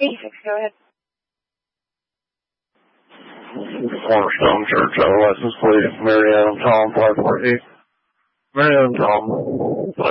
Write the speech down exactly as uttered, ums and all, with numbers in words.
eighty-six, go ahead. Cornerstone Church, uh, license plate, Mary Adam Tom, five four eight. Mary Adam Tom, five